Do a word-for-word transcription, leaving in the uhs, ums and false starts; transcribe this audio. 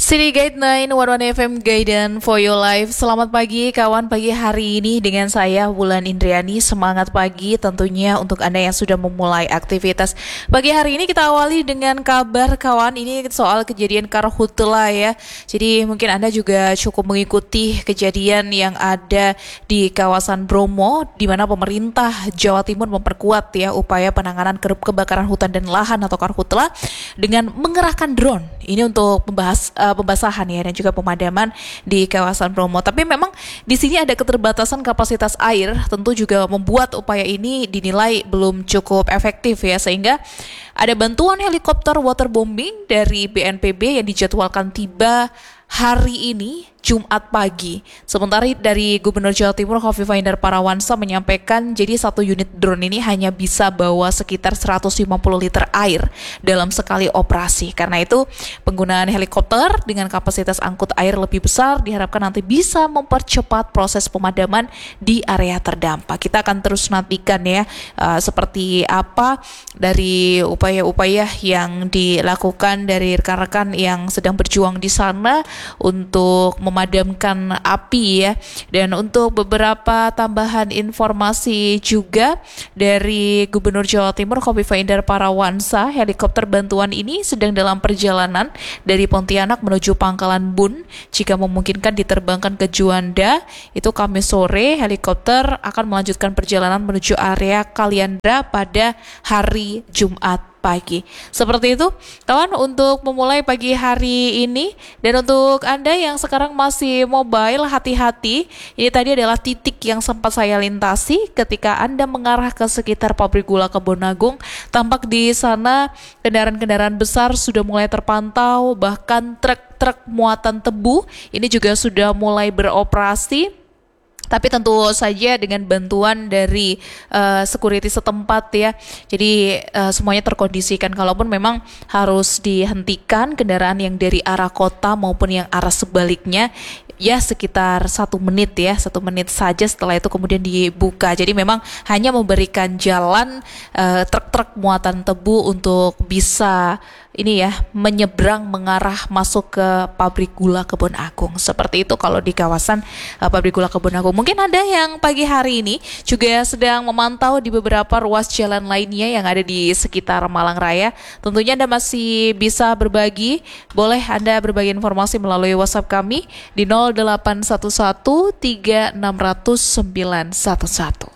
City Guide sembilan satu satu F M Guidance for Your Life. Selamat pagi kawan, pagi hari ini dengan saya Wulan Indriani. Semangat pagi tentunya untuk Anda yang sudah memulai aktivitas. Pagi hari ini kita awali dengan kabar kawan, ini soal kejadian karhutla ya. Jadi mungkin Anda juga cukup mengikuti kejadian yang ada di kawasan Bromo, di mana pemerintah Jawa Timur memperkuat ya upaya penanganan kebakaran hutan dan lahan atau karhutla dengan mengerahkan drone. Ini untuk membahas uh, pembasahan ya dan juga pemadaman di kawasan Bromo. Tapi memang di sini ada keterbatasan kapasitas air, tentu juga membuat upaya ini dinilai belum cukup efektif ya, sehingga ada bantuan helikopter waterbombing dari B N P B yang dijadwalkan tiba hari ini Jumat pagi. Sementara dari Gubernur Jawa Timur Khofifah Indar Parawansa menyampaikan jadi satu unit drone ini hanya bisa bawa sekitar seratus lima puluh liter air dalam sekali operasi. Karena itu penggunaan helikopter dengan kapasitas angkut air lebih besar diharapkan nanti bisa mempercepat proses pemadaman di area terdampak. Kita akan terus nantikan ya uh, seperti apa dari upaya-upaya yang dilakukan dari rekan-rekan yang sedang berjuang di sana untuk memadamkan api ya. Dan untuk beberapa tambahan informasi juga dari Gubernur Jawa Timur Khofifah Indar Parawansa, helikopter bantuan ini sedang dalam perjalanan dari Pontianak menuju Pangkalan Bun. Jika memungkinkan diterbangkan ke Juanda, itu Kamis sore helikopter akan melanjutkan perjalanan menuju area Kaliandra pada hari Jumat pagi. Seperti itu kawan untuk memulai pagi hari ini. Dan untuk Anda yang sekarang masih mobile, hati-hati. Ini tadi adalah titik yang sempat saya lintasi ketika Anda mengarah ke sekitar pabrik gula Kebonagung. Tampak di sana kendaraan-kendaraan besar sudah mulai terpantau, bahkan truk-truk muatan tebu ini juga sudah mulai beroperasi. Tapi tentu saja dengan bantuan dari uh, security setempat ya. Jadi uh, semuanya terkondisikan. Kalaupun memang harus dihentikan kendaraan yang dari arah kota maupun yang arah sebaliknya, ya sekitar satu menit ya, satu menit saja setelah itu kemudian dibuka. Jadi memang hanya memberikan jalan uh, truk-truk muatan tebu untuk bisa ini ya menyeberang mengarah masuk ke pabrik gula Kebon Agung. Seperti itu kalau di kawasan uh, pabrik gula Kebon Agung. Mungkin ada yang pagi hari ini juga sedang memantau di beberapa ruas jalan lainnya yang ada di sekitar Malang Raya. Tentunya Anda masih bisa berbagi. Boleh Anda berbagi informasi melalui WhatsApp kami di nol delapan satu satu tiga enam nol nol sembilan satu satu.